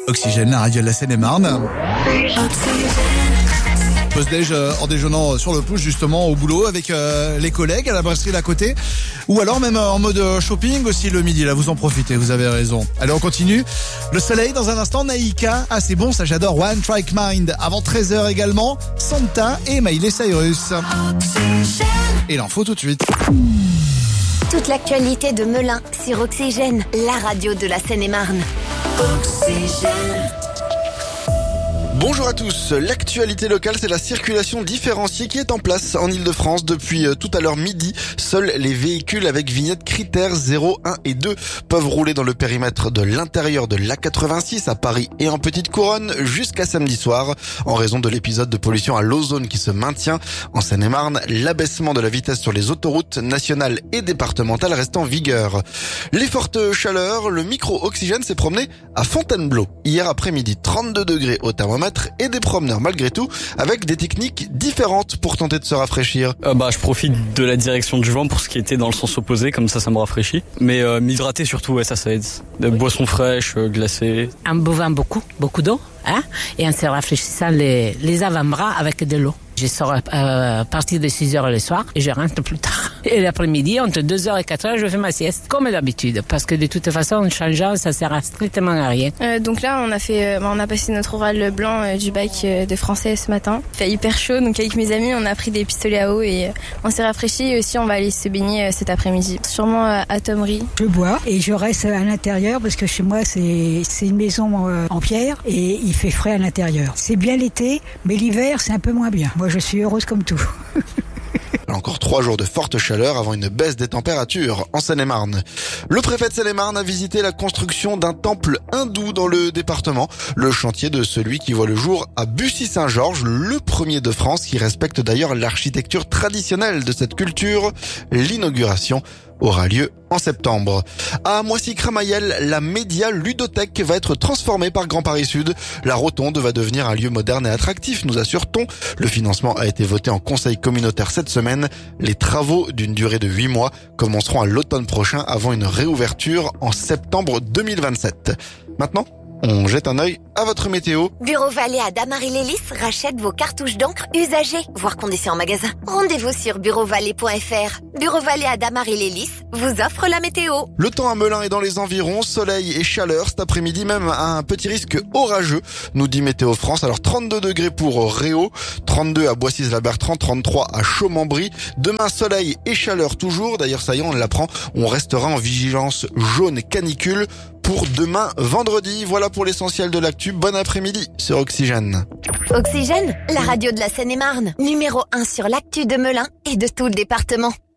Oxygène, la radio de la Seine-et-Marne. Pause-déj en déjeunant sur le pouce justement au boulot avec les collègues à la brasserie d'à côté, ou alors même en mode shopping aussi le midi, là vous en profitez, vous avez raison. Allez, on continue. Le soleil dans un instant, Naïka, ah c'est bon, ça j'adore. One Strike Mind avant 13h également, Santa et Miley Cyrus. Et l'info tout de suite. Toute l'actualité de Melun sur Oxygène, la radio de la Seine-et-Marne. Oxygène. Bonjour à tous, l'actualité locale, c'est la circulation différenciée qui est en place en Ile-de-France depuis tout à l'heure midi. Seuls les véhicules avec vignette critères 0, 1 et 2 peuvent rouler dans le périmètre de l'intérieur de l'A86 à Paris et en Petite Couronne jusqu'à samedi soir. En raison de l'épisode de pollution à l'ozone qui se maintient en Seine-et-Marne, l'abaissement de la vitesse sur les autoroutes nationales et départementales reste en vigueur. Les fortes chaleurs, le micro-oxygène s'est promené à Fontainebleau. Hier après-midi, 32 degrés au thermomètre et des promeneurs malgré tout avec des techniques différentes pour tenter de se rafraîchir. Je profite de la direction du vent pour ce qui était dans le sens opposé, comme ça me rafraîchit. Mais m'hydrater surtout, ouais, ça aide. Des boissons fraîches, glacées. En buvant beaucoup d'eau, et en se rafraîchissant les avant-bras avec de l'eau. Je sors à partir de 6h le soir et je rentre plus tard. Et l'après-midi, entre 2h et 4h, je fais ma sieste, comme d'habitude. Parce que de toute façon, en changeant, ça sert strictement à rien. Donc là, on a passé notre oral blanc du bac de français ce matin. Il fait hyper chaud, donc avec mes amis, on a pris des pistolets à eau et on s'est rafraîchi. Et aussi, on va aller se baigner cet après-midi. Sûrement à Thomery. Je bois et je reste à l'intérieur parce que chez moi, c'est une maison en pierre et il fait frais à l'intérieur. C'est bien l'été, mais l'hiver, c'est un peu moins bien. Moi, je suis heureuse comme tout. Encore 3 jours de forte chaleur avant une baisse des températures en Seine-et-Marne. Le préfet de Seine-et-Marne a visité la construction d'un temple hindou dans le département. Le chantier de celui qui voit le jour à Bussy-Saint-Georges, le premier de France qui respecte d'ailleurs l'architecture traditionnelle de cette culture. L'inauguration aura lieu en septembre. À Moissy-Cramayel, la Média Ludothèque va être transformée par Grand Paris Sud. La rotonde va devenir un lieu moderne et attractif, nous assure-t-on. Le financement a été voté en conseil communautaire cette semaine. Les travaux d'une durée de 8 mois commenceront à l'automne prochain avant une réouverture en septembre 2027. Maintenant, on jette un œil à votre météo. Bureau Vallée à Damary-les-Lys rachète vos cartouches d'encre usagées, voire conditions en magasin. Rendez-vous sur bureauvalet.fr. Bureau Vallée à Damary-les-Lys vous offre la météo. Le temps à Melun et dans les environs, soleil et chaleur. Cet après-midi même un petit risque orageux, nous dit Météo France. Alors 32 degrés pour Réau, 32 à Boissy-la-Bertrand, 33 à Chaumes-en-Brie. Demain, soleil et chaleur toujours. D'ailleurs, ça y est, on l'apprend, on restera en vigilance jaune canicule pour demain vendredi. Voilà pour l'essentiel de l'actu. Bon après-midi sur Oxygène. Oxygène, la radio de la Seine-et-Marne. Numéro 1 sur l'actu de Melun et de tout le département.